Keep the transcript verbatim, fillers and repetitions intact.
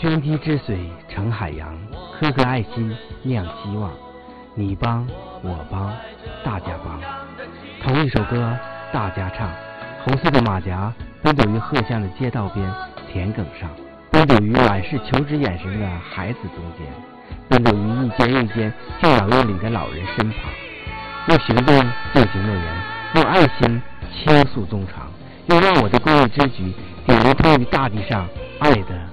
涓滴之水成海洋，颗颗爱心酿希望。你帮我帮大家帮，同一首歌大家唱。红色的马甲奔走于鹤巷的街道边田埂上，奔走于满是求知眼神的孩子中间，奔走于一间一间敬老院里的老人身旁。用行动进行诺言，用爱心倾诉衷肠，用让我的公益之举点燃关于大地上爱的